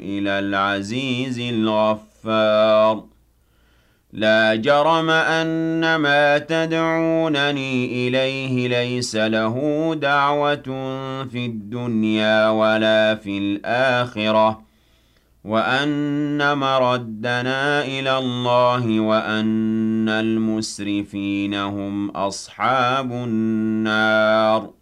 إِلَى الْعَزِيزِ الْغَفَّارِ لا جرم أن ما تدعونني إليه ليس له دعوة في الدنيا ولا في الآخرة وأن مردنا إلى الله وأن المسرفين هم أصحاب النار